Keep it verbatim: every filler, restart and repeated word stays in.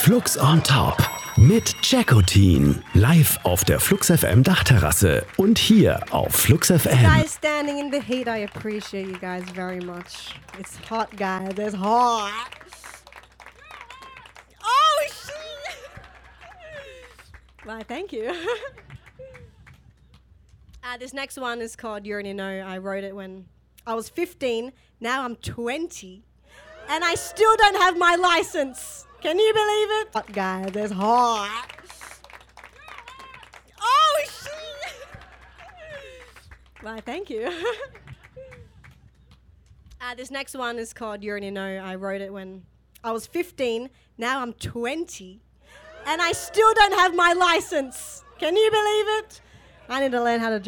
Flux on Top mit Jackotin. Live auf der Flux F M Dachterrasse und hier auf Flux F M. Guys standing in the heat, I appreciate you guys very much. It's hot, guys. It's hot. Oh, shit. Why, thank you. uh, this next one is called You Already Know. I wrote it when I was fifteen. Now I'm twenty. And I still don't have my license. Can you believe it? Hot, guys. It's hot. Oh, shit. Why, thank you. uh, this next one is called You Already Know. I wrote it when I was fifteen. Now I'm twenty. And I still don't have my license. Can you believe it? I need to learn how to drive.